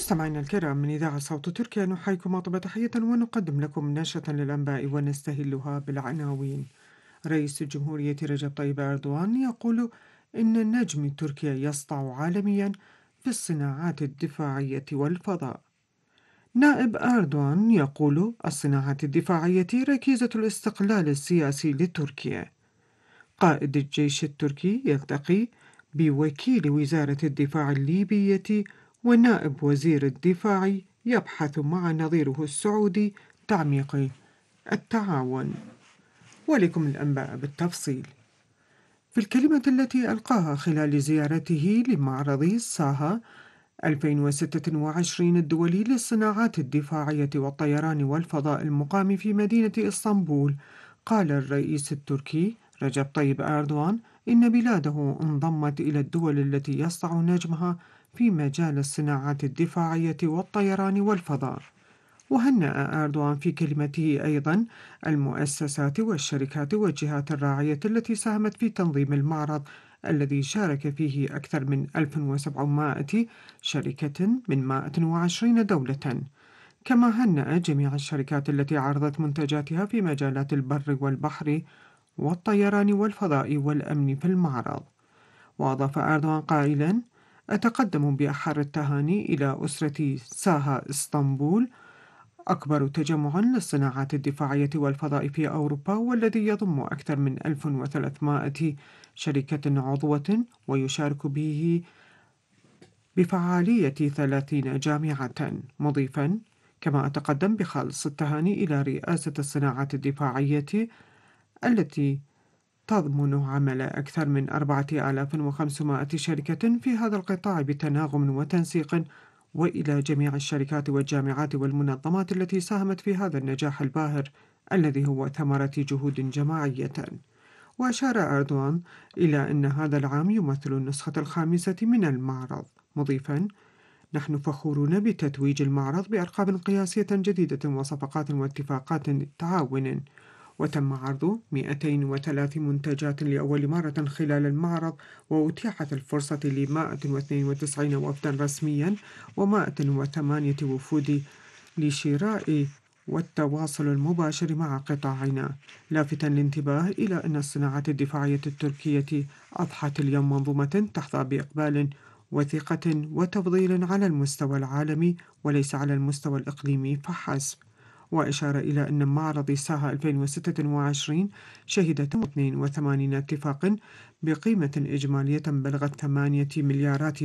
مستمعينا الكرام من إذاعة صوت تركيا نحييكم أطيب تحية ونقدم لكم نشرة للأنباء ونستهلها بالعناوين. رئيس الجمهورية رجب طيب أردوغان يقول إن النجم التركي يسطع عالميا في الصناعات الدفاعية والفضاء. نائب أردوغان يقول الصناعات الدفاعية ركيزة الاستقلال السياسي لتركيا. قائد الجيش التركي يلتقي بوكيل وزارة الدفاع الليبية، ونائب وزير الدفاع يبحث مع نظيره السعودي تعميق التعاون. ولكم الأنباء بالتفصيل. في الكلمة التي ألقاها خلال زيارته لمعرض ساها 2026 الدولي للصناعات الدفاعية والطيران والفضاء المقام في مدينة إسطنبول، قال الرئيس التركي رجب طيب أردوغان إن بلاده انضمت إلى الدول التي يسطع نجمها في مجال الصناعات الدفاعية والطيران والفضاء. وهنأ أردوغان في كلمته أيضا المؤسسات والشركات والجهات الراعية التي ساهمت في تنظيم المعرض الذي شارك فيه أكثر من 1700 شركة من 120 دولة. كما هنأ جميع الشركات التي عرضت منتجاتها في مجالات البر والبحر والطيران والفضاء والأمن في المعرض. وأضاف أردوغان قائلا: أتقدم بأحر التهاني إلى أسرة ساها إسطنبول، أكبر تجمع للصناعات الدفاعية والفضاء في أوروبا، والذي يضم أكثر من 1300 شركة عضوة ويشارك به بفعالية 30 جامعة. مضيفا: كما أتقدم بخالص التهاني إلى رئاسة الصناعات الدفاعية التي تضمن عمل أكثر من 4500 شركة في هذا القطاع بتناغم وتنسيق، وإلى جميع الشركات والجامعات والمنظمات التي ساهمت في هذا النجاح الباهر الذي هو ثمرة جهود جماعية. وأشار أردوغان إلى أن هذا العام يمثل النسخة الخامسة من المعرض، مضيفا: نحن فخورون بتتويج المعرض بأرقام قياسية جديدة وصفقات واتفاقات تعاون، وتم عرض 203 منتجات لأول مرة خلال المعرض، وأتيحت الفرصة ل 192 وفدا رسميا و108 وفود لشراء والتواصل المباشر مع قطاعنا، لافتا الانتباه إلى أن الصناعات الدفاعية التركية أضحت اليوم منظومة تحظى بإقبال وثقة وتفضيل على المستوى العالمي وليس على المستوى الإقليمي فحسب. وأشار إلى أن معرض ساها 2026 شهد 82 اتفاق بقيمة إجمالية بلغت 8 مليارات